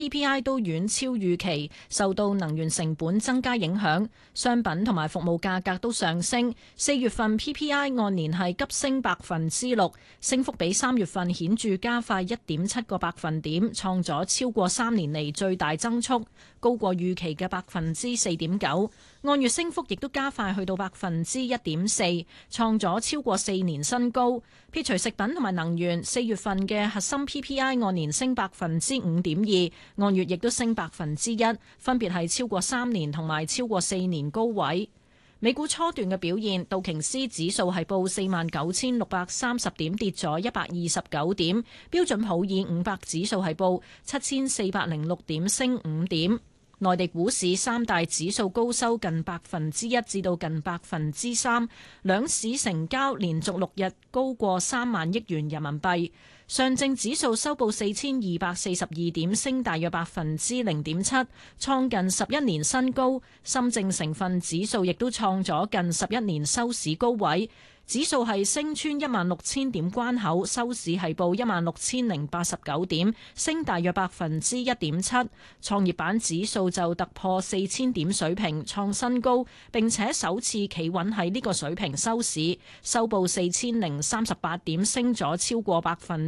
PPI 都遠超預期，受到能源成本增加影響，商品同埋服務價格都上升。4月份 PPI 按年係急升6%，升幅比3月份顯著加快1.7個百分點，創咗超過3年嚟最大增速，高過預期嘅4.9%。按月升幅亦都加快去到1.4%，創咗超過4年新高。撇除食品同埋能源，4月份嘅核心 PPI 按年升5.2%，按月亦都升1%，分別係超過3年同埋超過4年高位。美股初段嘅表現，道瓊斯指數係報49,630點，跌咗129點；標準普爾500指數係報7,406點，升5點。內地股市三大指數高收近1%至到近3%，兩市成交連續6日高過3萬億元人民幣。上證指數收報4,242點，升大約0.7%，創近11年新高。深證成分指數亦都創咗近11年收市高位。指數係升穿16,000點關口，收市係報16,089點，升大約1.7%。創業板指數就突破4,000點水平，創新高，並且首次企穩喺呢個水平收市，收報4,038點，升咗超過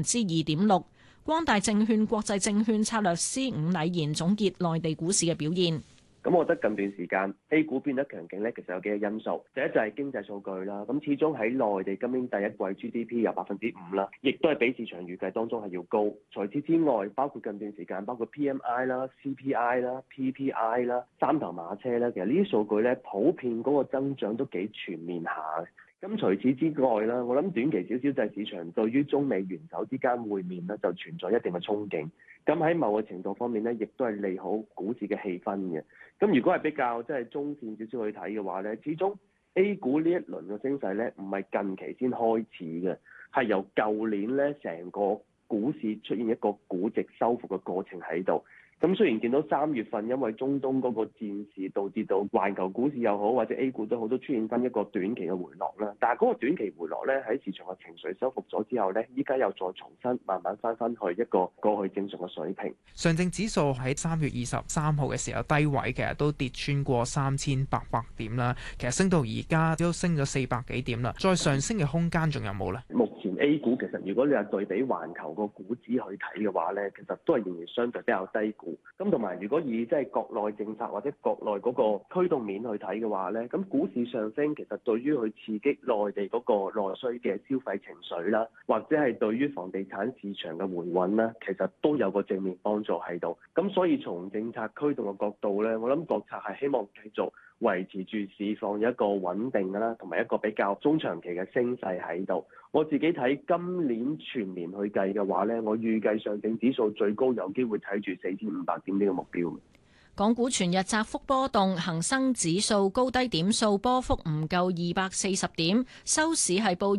2.6%。光大證券國際證券策略師伍禮賢總結內地股市嘅表現。 咁我覺得近段時間 A 股變得強勁咧，其實有幾個因素。第一就係經濟數據啦，咁始終喺內地今年第一季 GDP 有5%啦，亦都係比市場預計當中係要高。除此之外，包括近段時間包括 PMI 啦、CPI 啦、PPI 啦、三頭馬車啦，其實呢啲數據咧普遍嗰個增長都幾全面下嘅。咁除此之外啦，我諗短期少少就係市場對於中美元首之間會面咧，就存在一定嘅憧憬。咁喺某個程度方面咧，亦都係利好股市嘅氣氛嘅。咁如果係比較即係中線少少去睇嘅話咧，始終 A 股呢一輪嘅升勢咧，唔係近期先開始嘅，係由舊年咧成個股市出現一個估值收復嘅過程喺度。咁雖然見到3月份因為中東嗰個戰事導致到環球股市又好或者 A 股都好，都出現翻一個短期嘅回落啦。但係嗰個短期回落咧，喺市場嘅情緒收復咗之後咧，依家又再重新慢慢翻去一個過去正常嘅水平。 上證指數喺3月23號嘅時候低位，其實都跌穿過3,800點啦。其實升到而家都升咗400幾點啦。再上升嘅空間仲有冇咧？ 目前 A 股其實如果你係對比環球個股指去睇嘅話咧，其實都係仍然相對比較低估。咁同埋如果以即係國內政策或者國內嗰個驅動面去睇嘅話咧，咁股市上升其實對於去刺激內地嗰個內需嘅消費情緒啦，或者係對於房地產市場嘅回穩啦，其實都有個正面幫助喺度。咁所以從政策驅動嘅角度咧，我諗國策係希望繼續維持住市況有一個穩定啦，同埋一個比較中長期嘅升勢喺度。我自己睇今年全年去計嘅話咧，我預計上證指數最高有機會睇住4,500點呢個目標。 港股全日窄幅波動，恒生指數高低點數波幅唔夠240點，收市係報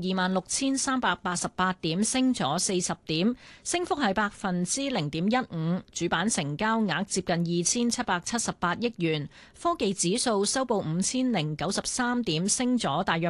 26,388點，升咗40點，升幅係0.15%。主板成交額接近2,778億元。科技指數收報5,093點，升咗大約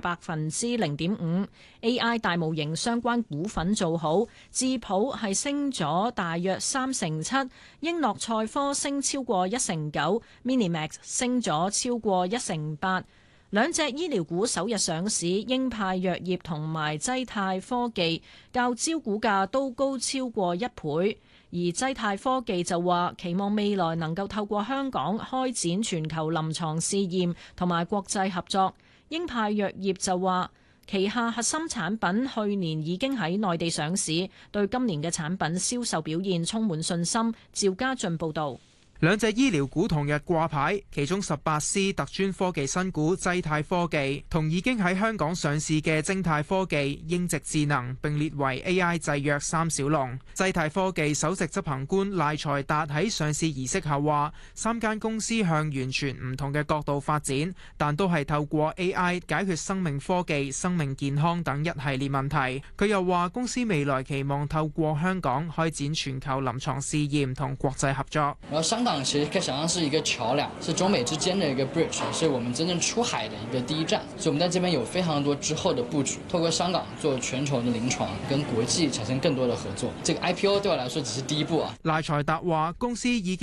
0.5%。AI 大模型相關股份做好，智普係升咗大約7%，英諾賽科升超過9%，Minimax 升咗超過8%。兩隻醫療股首日上市，英派藥業同埋濟泰科技較招股價都高超過1倍。而濟泰科技就話期望未來能夠透過香港開展全球臨床試驗同埋國際合作。英派藥業就話旗下核心產品去年已經喺內地上市，對今年嘅產品銷售表現充滿信心。趙家俊報導。 兩隻醫療股同日掛牌，其中18C 特專科技新股濟泰科技同已經喺香港上市嘅精泰科技、英直智能並列為 AI 製藥三小龍。濟泰科技首席執行官賴財達喺上市儀式後話，3間公司向完全唔同嘅角度發展，但都係透過 AI 解決生命科技、生命健康等一系列問題。佢又話公司未來期望透過香港開展全球臨床試驗同國際合作。 香港港其實可以想象是一個橋梁，是中美之間的一個 bridge，是我們真正出海的一個第一站。所以我們在這邊有非常多之後的佈局，透過香港做全球的臨床，跟國際產生更多的合作。這個 IPO 對我來說只是第一步啊。 賴財達話公司已經